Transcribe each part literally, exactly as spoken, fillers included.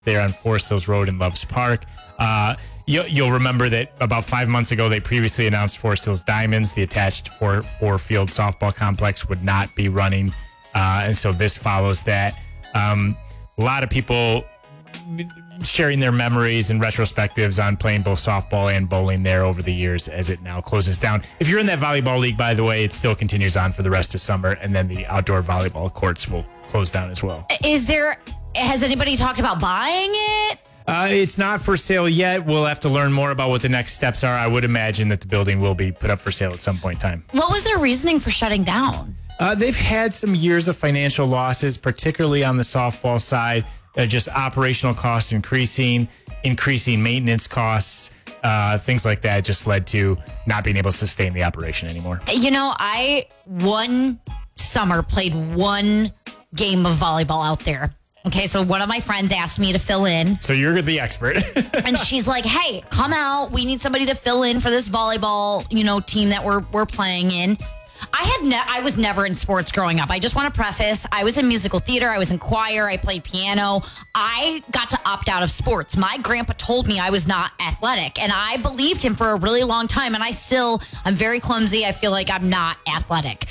there on Forest Hills Road in Loves Park. Uh, you'll, you'll remember that about five months ago, they previously announced Forest Hills Diamonds, the attached four, four-field softball complex, would not be running. Uh, and so this follows that. Um, a lot of people sharing their memories and retrospectives on playing both softball and bowling there over the years as it now closes down. If you're in that volleyball league, by the way, it still continues on for the rest of summer, and then the outdoor volleyball courts will close down as well. Is there, has anybody talked about buying it? Uh, it's not for sale yet. We'll have to learn more about what the next steps are. I would imagine that the building will be put up for sale at some point in time. What was their reasoning for shutting down? Uh, they've had some years of financial losses, particularly on the softball side. Uh, just operational costs increasing, increasing maintenance costs, uh, things like that just led to not being able to sustain the operation anymore. You know, I one summer played one game of volleyball out there. Okay, so one of my friends asked me to fill in. So you're the expert. And she's like, hey, come out. We need somebody to fill in for this volleyball, you know, team that we're we're playing in. I had ne- I was never in sports growing up. I just want to preface, I was in musical theater, I was in choir, I played piano. I got to opt out of sports. My grandpa told me I was not athletic, and I believed him for a really long time, and I still, I'm very clumsy. I feel like I'm not athletic.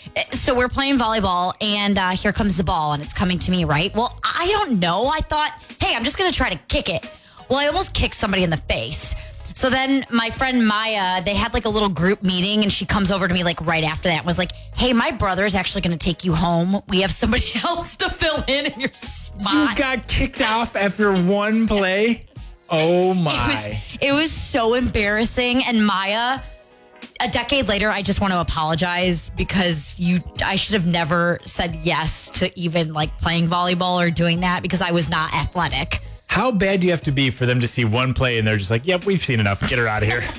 So we're playing volleyball, and uh, here comes the ball, and it's coming to me, right? Well, I don't know. I thought, hey, I'm just going to try to kick it. Well, I almost kicked somebody in the face. So then my friend Maya, they had like a little group meeting, and she comes over to me like right after that and was like, hey, my brother's actually going to take you home. We have somebody else to fill in in your spot. You got kicked off after one play? Oh, my. It was, it was so embarrassing. And Maya, a decade later, I just want to apologize because you, I should have never said yes to even like playing volleyball or doing that because I was not athletic. How bad do you have to be for them to see one play and they're just like, yep, we've seen enough. Get her out of here.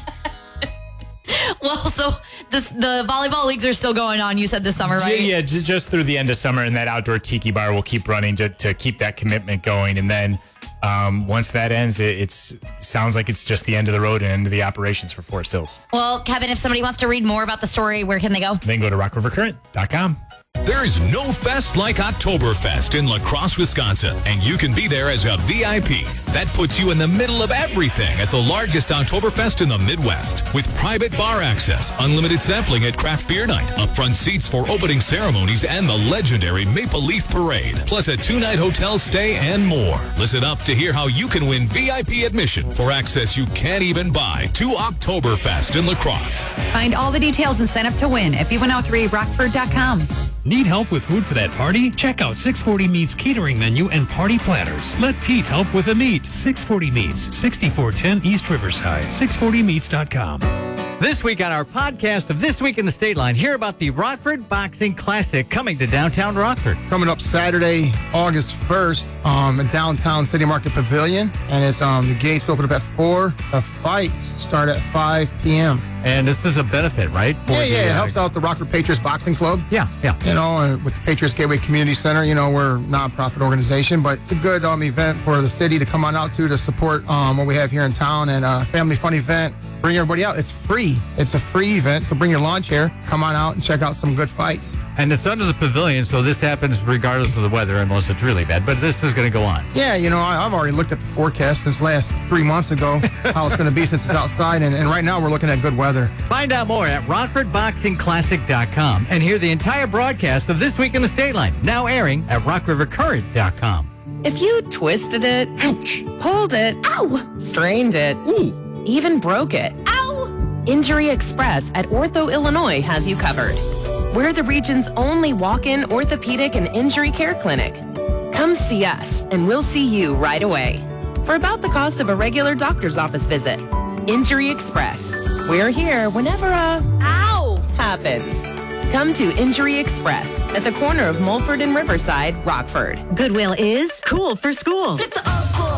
Well, so this, the volleyball leagues are still going on, you said this summer, right? Yeah, just, just through the end of summer, and that outdoor tiki bar will keep running to, to keep that commitment going. And then um, once that ends, it it's, sounds like it's just the end of the road and end of the operations for Forest Hills. Well, Kevin, if somebody wants to read more about the story, where can they go? Then go to rock river current dot com. There's no fest like Oktoberfest in La Crosse, Wisconsin, and you can be there as a V I P. That puts you in the middle of everything at the largest Oktoberfest in the Midwest. With private bar access, unlimited sampling at craft beer night, upfront seats for opening ceremonies, and the legendary Maple Leaf Parade, plus a two-night hotel stay and more. Listen up to hear how you can win V I P admission for access you can't even buy to Oktoberfest in La Crosse. Find all the details and sign up to win at B one oh three rockford dot com. Need help with food for that party? Check out six forty Meats catering menu and party platters. Let Pete help with the meat. six forty Meats, sixty-four ten East Riverside, six forty meats dot com. This week on our podcast of This Week in the State Line, hear about the Rockford Boxing Classic coming to downtown Rockford. Coming up Saturday, August first, um, in downtown City Market Pavilion, and it's um, the gates open up at four. The fights start at five p.m. And this is a benefit, right? For yeah, yeah, the, it uh, helps out the Rockford Patriots Boxing Club. Yeah, yeah. You know, uh, with the Patriots Gateway Community Center, you know, we're a nonprofit organization, but it's a good um, event for the city to come on out to to support um, what we have here in town, and a uh, family fun event. Bring everybody out. It's free. It's a free event, so bring your lawn chair. Come on out and check out some good fights. And it's under the pavilion, so this happens regardless of the weather, unless it's really bad. But this is going to go on. Yeah, you know, I, I've already looked at the forecast since last three months ago, how it's going to be since it's outside, and, and right now we're looking at good weather. Find out more at rockford boxing classic dot com and hear the entire broadcast of This Week in the State Line, now airing at rock river current dot com. If you twisted it, ouch, pulled it, ow, strained it, ooh, even broke it, ow, Injury Express at Ortho Illinois has you covered. We're the region's only walk-in orthopedic and injury care clinic. Come see us, and we'll see you right away. For about the cost of a regular doctor's office visit. Injury Express. We're here whenever a ow happens. Come to Injury Express at the corner of Mulford and Riverside, Rockford. Goodwill is cool for school. Flip the old school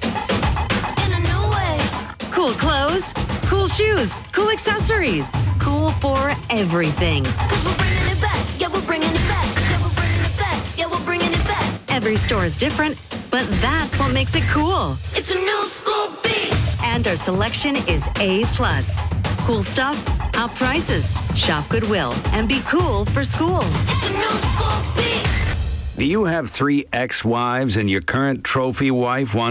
in a new way. Cool clothes, cool shoes, cool accessories. Cool for everything. Cause we're bringing it back. Yeah, we're bringing it back. Yeah, we're bringing it back. Yeah, we're bringing it back. Every store is different, but that's what makes it cool. It's a new school beat. And our selection is A plus. Cool stuff, out prices. Shop Goodwill and be cool for school. It's a new school beat. Do you have three ex-wives and your current trophy wife wants